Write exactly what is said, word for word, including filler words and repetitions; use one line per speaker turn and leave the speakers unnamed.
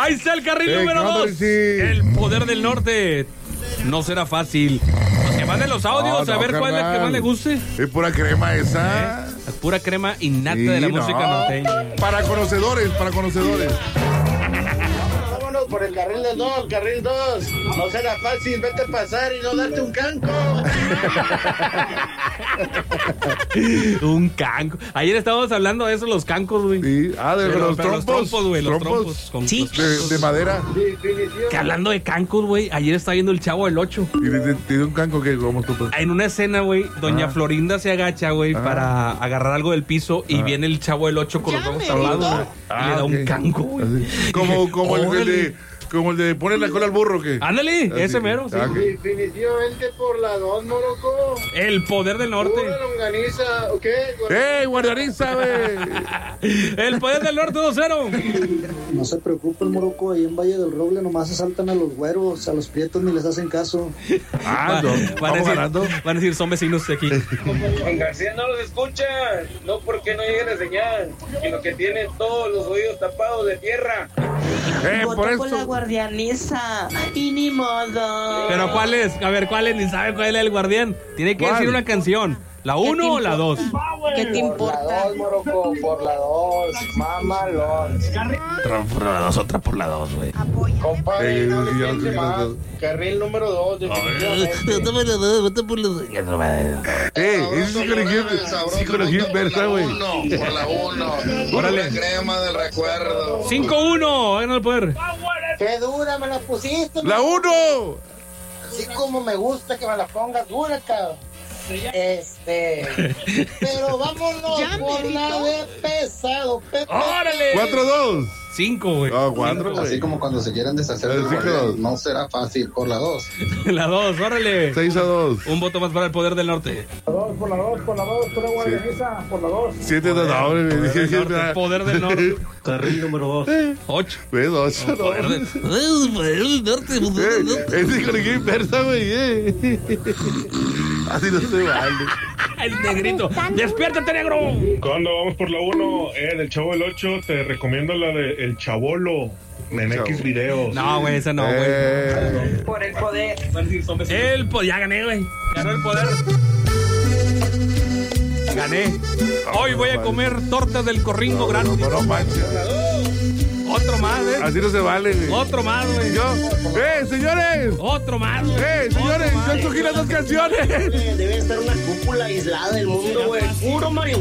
Ahí está el carril
Eh,
número
no,
dos.
sí.
El poder del norte. No será fácil. Pues que manden los audios
No,
a
no,
ver cuál es el que más le guste.
Es pura crema esa.
¿Eh? Es pura crema innata
Sí,
de la
no.
música norteña.
Para conocedores, para conocedores.
Vámonos por el carril del dos, carril dos. No será fácil, vete a pasar y no darte un canco.
Un canco. Ayer estábamos hablando de eso, los cancos, güey.
Sí. Ah, de,
Pero-
los
pero
trompos.
Los trompos, güey. Los trompos. Con-
Sí.
los-
De, de madera.
Que hablando de cancos, güey. Ayer estaba viendo el Chavo del ocho.
Y de, de- de un canco que como tú.
En una escena, güey, doña
Ah.
Florinda se agacha, güey,
Ah.
para agarrar algo del piso y
Ah.
viene el Chavo del ocho con los ojos cerrados, güey, y le da un
ok.
canco, güey.
Así. Como, como el, el
Órale.
de, como el de poner la cola al burro, que.
Ándale,
Así.
ese mero, sí.
Ah, ok.
Definitivamente por la dos, Moroco.
El poder del norte.
Pura longaniza, ¿ok?
¡Ey, guardianiza, güey!
El poder del norte dos cero.
No se preocupen, Moroco, ahí en Valle del Roble nomás asaltan a los güeros, a los prietos ni les hacen caso.
Ah, no.
Van a
Vamos
decir,
ganando.
van a decir, son vecinos de aquí.
En García no los escuchan, no porque no llegue la señal, sino que tienen todos los oídos tapados de tierra.
Eh,
Voto
por
por la
eso.
guardianiza. Y ni modo.
Pero ¿cuál es? A ver, ¿cuál es? Ni sabe cuál es el guardián. Tiene que
¿Cuál?
decir una canción. ¿La
¿Qué te
uno o la dos?
¿Qué te importa?
Moroco, por la dos, mamalón.
Otra por la dos, otra por la dos, güey.
Compadre,
Eh,
no le
ya no
piense
sé
más.
qué
Carril número dos, definitivamente.
por la dos, vota por la dos.
Eh, ese sí con Gil- sí con Gilberta, güey.
Por la uno.
Órale.
Crema del recuerdo.
cinco uno, gana el poder.
Qué dura me la pusiste.
¡La uno!
Así como me gusta que me la pongas dura, cabrón. Este. Pero vámonos por la de pesado, Pepe.
¡Órale!
cuatro dos.
cinco, güey.
Ah, cuatro,
Así
güey.
como cuando se quieren deshacer
El
del
cinco,
guardián,
dos.
no será fácil por la dos.
La dos, órale.
seis a dos.
Un voto más para el poder del norte.
Por la dos, por la dos, por la guardianiza, por la dos.
siete a dos. No, hombre, me dije
Del
que
norte,
era-
poder del norte.
Carril número dos.
ocho.
Pues, ocho, no.
Poder del, el poder del norte. el poder del norte.
Eh, ese con Gilberta, güey, eh. Así no se vale.
El negrito. ¡Despiértate, negro!
Cuando vamos por la uno, eh, del Chavo del ocho, te recomiendo la de El Chabolo en
Chavo.
X videos.
No, güey, esa no, güey.
Eh,
Por el poder.
El poder. Ya gané, güey. Ganó el poder. Gané. Hoy voy a comer tortas del Corringo gratis.
no, no manches.
Otro más, ¿eh?
Así no se vale, güey.
Otro más, güey.
Yo, ¡eh, señores!
Otro más, güey.
¡Eh, señores!
Otro más.
Yo escogí las dos canciones.
Debe estar una cúpula aislada del mundo, güey. Puro marihuana.